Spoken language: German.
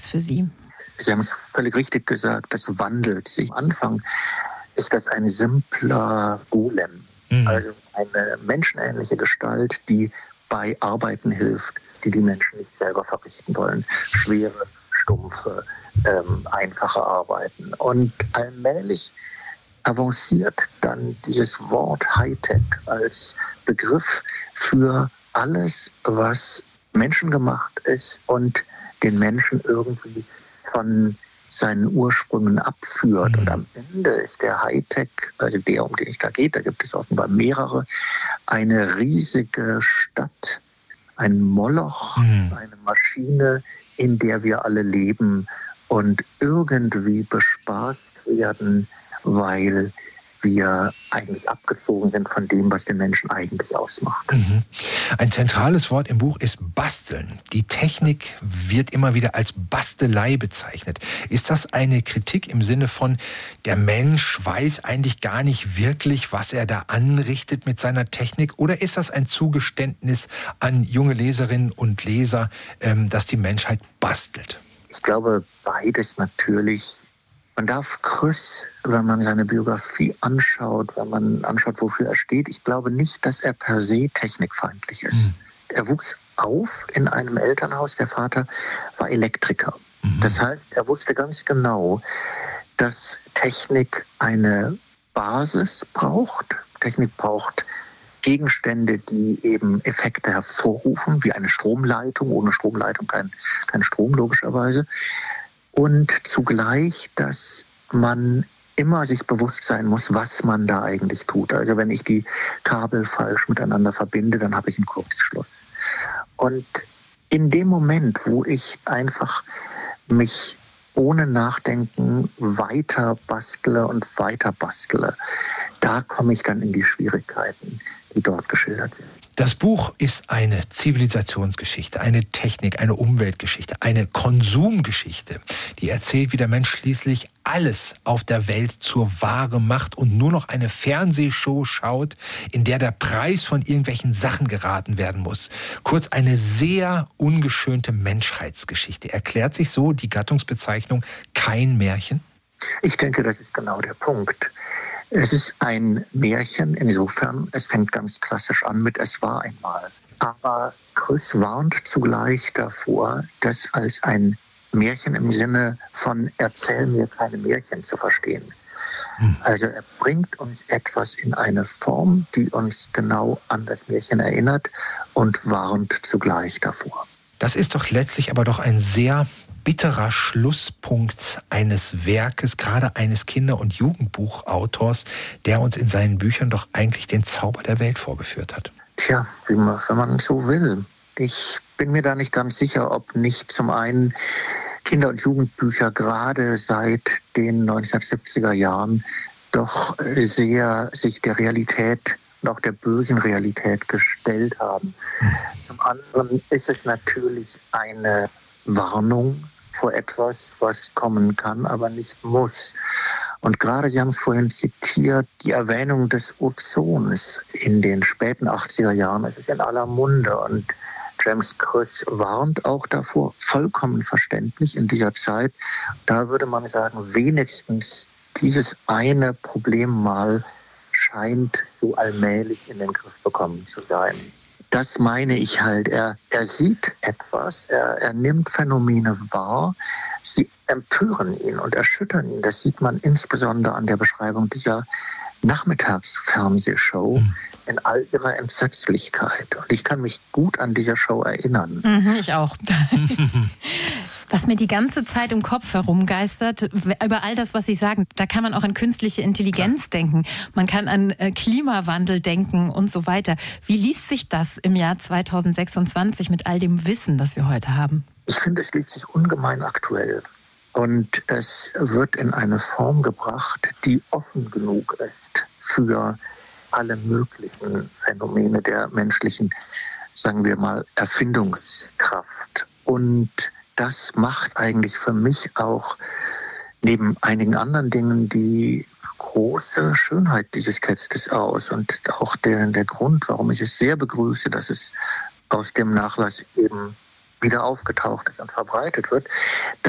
für Sie? Sie haben es völlig richtig gesagt, das wandelt sich. Am Anfang ist das ein simpler Golem, also eine menschenähnliche Gestalt, die bei Arbeiten hilft, die die Menschen nicht selber verrichten wollen. Schwere, stumpfe, einfache Arbeiten. Und allmählich avanciert dann dieses Wort Hightech als Begriff für alles, was menschengemacht ist und den Menschen irgendwie von seinen Ursprüngen abführt. Und am Ende ist der Hightech, also der, um den es da geht, da gibt es offenbar mehrere, eine riesige Stadt, ein Moloch, eine Maschine, in der wir alle leben und irgendwie bespaßt werden, weil wir eigentlich abgezogen sind von dem, was den Menschen eigentlich ausmacht. Ein zentrales Wort im Buch ist Basteln. Die Technik wird immer wieder als Bastelei bezeichnet. Ist das eine Kritik im Sinne von, der Mensch weiß eigentlich gar nicht wirklich, was er da anrichtet mit seiner Technik? Oder ist das ein Zugeständnis an junge Leserinnen und Leser, dass die Menschheit bastelt? Ich glaube, beides natürlich. Man darf Krüss, wenn man seine Biografie anschaut, wenn man anschaut, wofür er steht, ich glaube nicht, dass er per se technikfeindlich ist. Er wuchs auf in einem Elternhaus, der Vater war Elektriker. Das heißt, er wusste ganz genau, dass Technik eine Basis braucht. Technik braucht Gegenstände, die eben Effekte hervorrufen, wie eine Stromleitung. Ohne Stromleitung kein Strom, logischerweise. Und zugleich, dass man immer sich bewusst sein muss, was man da eigentlich tut. Also wenn ich die Kabel falsch miteinander verbinde, dann habe ich einen Kurzschluss. Und in dem Moment, wo ich einfach mich ohne Nachdenken weiter bastle und weiter bastle, da komme ich dann in die Schwierigkeiten, die dort geschildert werden. Das Buch ist eine Zivilisationsgeschichte, eine Technik, eine Umweltgeschichte, eine Konsumgeschichte, die erzählt, wie der Mensch schließlich alles auf der Welt zur Ware macht und nur noch eine Fernsehshow schaut, in der der Preis von irgendwelchen Sachen geraten werden muss. Kurz eine sehr ungeschönte Menschheitsgeschichte. Erklärt sich so die Gattungsbezeichnung kein Märchen? Ich denke, das ist genau der Punkt. Es ist ein Märchen, insofern, es fängt ganz klassisch an mit "Es war einmal". Aber Krüss warnt zugleich davor, das als ein Märchen im Sinne von "Erzähl mir keine Märchen" zu verstehen. Also er bringt uns etwas in eine Form, die uns genau an das Märchen erinnert und warnt zugleich davor. Das ist doch letztlich aber doch ein sehr bitterer Schlusspunkt eines Werkes, gerade eines Kinder- und Jugendbuchautors, der uns in seinen Büchern doch eigentlich den Zauber der Welt vorgeführt hat. Tja, wenn man so will. Ich bin mir da nicht ganz sicher, ob nicht zum einen Kinder- und Jugendbücher gerade seit den 1970er Jahren doch sehr sich der Realität und auch der bösen Realität gestellt haben. Zum anderen ist es natürlich eine Warnung vor etwas, was kommen kann, aber nicht muss. Und gerade, Sie haben es vorhin zitiert, die Erwähnung des Ozons in den späten 80er Jahren, es ist in aller Munde. Und James Krüss warnt auch davor, vollkommen verständlich in dieser Zeit. Da würde man sagen, wenigstens dieses eine Problem mal scheint so allmählich in den Griff bekommen zu sein. Das meine ich halt. Er sieht etwas, er nimmt Phänomene wahr, sie empören ihn und erschüttern ihn. Das sieht man insbesondere an der Beschreibung dieser Nachmittagsfernsehshow in all ihrer Entsetzlichkeit. Und ich kann mich gut an diese Show erinnern. Ich auch. Was mir die ganze Zeit im Kopf herumgeistert, über all das, was Sie sagen, da kann man auch an künstliche Intelligenz denken. Man kann an Klimawandel denken und so weiter. Wie liest sich das im Jahr 2026 mit all dem Wissen, das wir heute haben? Ich finde, es liest sich ungemein aktuell. Und es wird in eine Form gebracht, die offen genug ist für alle möglichen Phänomene der menschlichen, sagen wir mal, Erfindungskraft. Und das macht eigentlich für mich auch neben einigen anderen Dingen die große Schönheit dieses Textes aus und auch der Grund, warum ich es sehr begrüße, dass es aus dem Nachlass eben wieder aufgetaucht ist und verbreitet wird,